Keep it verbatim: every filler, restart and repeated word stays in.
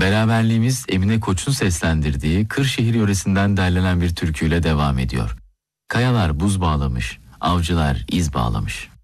Beraberliğimiz Emine Koç'un seslendirdiği Kırşehir yöresinden derlenen bir türküyle devam ediyor. Kayalar buz bağlamış, avcılar iz bağlamış.